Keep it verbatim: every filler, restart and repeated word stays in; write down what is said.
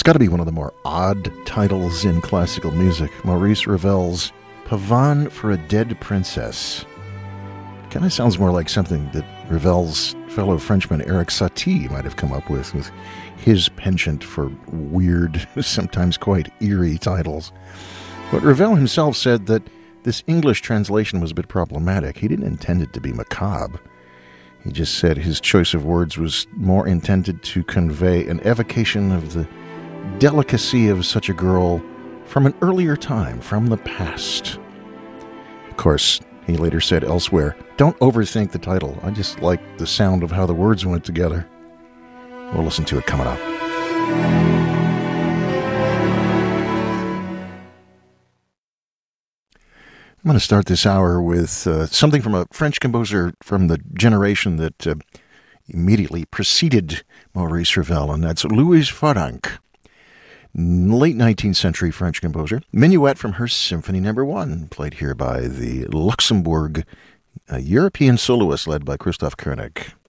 It's got to be one of the more odd titles in classical music. Maurice Ravel's Pavane for a Dead Princess. Kind of sounds more like something that Ravel's fellow Frenchman Eric Satie might have come up with, with his penchant for weird, sometimes quite eerie titles. But Ravel himself said that this English translation was a bit problematic. He didn't intend it to be macabre. He just said his choice of words was more intended to convey an evocation of the delicacy of such a girl from an earlier time, from the past. Of course, he later said elsewhere, "Don't overthink the title. I just like the sound of how the words went together." We'll listen to it coming up. I'm going to start this hour with uh, something from a French composer from the generation that uh, immediately preceded Maurice Ravel, and that's Louise Farrenc. Late nineteenth century French composer. Minuet from her Symphony Number One, played here by the Luxembourg uh, European soloist led by Christoph Koenig.